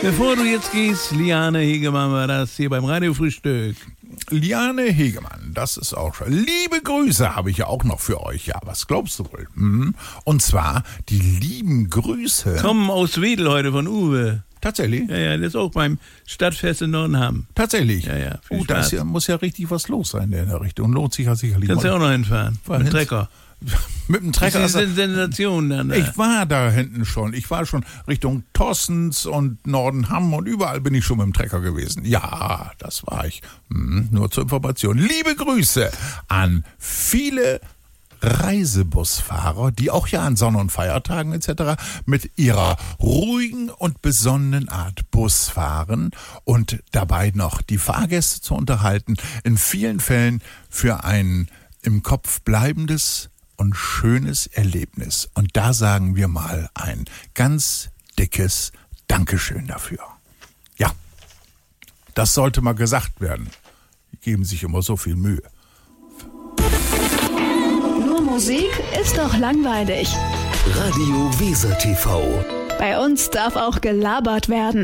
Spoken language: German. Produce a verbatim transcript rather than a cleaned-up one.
Bevor du jetzt gehst, Liane Hegemann war das hier beim Radiofrühstück. Liane Hegemann, das ist auch schon. Liebe Grüße habe ich ja auch noch für euch. Ja, was glaubst du wohl? Mhm. Und zwar die lieben Grüße. Kommen aus Wedel heute von Uwe. Tatsächlich? Ja, ja, der ist auch beim Stadtfest in Nordenham. Tatsächlich? Ja, ja. Oh, da ist ja, muss ja richtig was los sein in der Richtung. Lohnt sich ja sicherlich. Kannst du auch noch hinfahren. War Mit hin- Trecker. Mit dem Trecker. Das ist eine Sensation dann. Da. Ich war da hinten schon. Ich war schon Richtung Tossens und Nordenham und überall bin ich schon mit dem Trecker gewesen. Ja, das war ich. Hm, nur zur Information. Liebe Grüße an viele Reisebusfahrer, die auch ja an Sonn- und Feiertagen et cetera mit ihrer ruhigen und besonnenen Art Bus fahren und dabei noch die Fahrgäste zu unterhalten, in vielen Fällen für ein im Kopf bleibendes und schönes Erlebnis. Und da sagen wir mal ein ganz dickes Dankeschön dafür. Ja, das sollte mal gesagt werden. Die geben sich immer so viel Mühe. Nur Musik ist doch langweilig. Radio Weser T V. Bei uns darf auch gelabert werden.